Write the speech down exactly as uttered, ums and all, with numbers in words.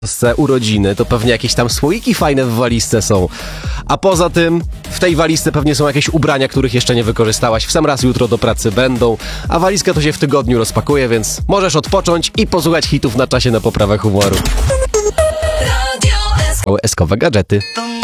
Polsce urodziny, to pewnie jakieś tam słoiki fajne w walizce są. A poza tym w tej walizce pewnie są jakieś ubrania, których jeszcze nie wykorzystałaś. W sam raz jutro do pracy będą, a walizka to się w tygodniu rozpakuje, więc możesz odpocząć i posłuchać hitów na czasie na poprawę humoru. Eskowe gadżety.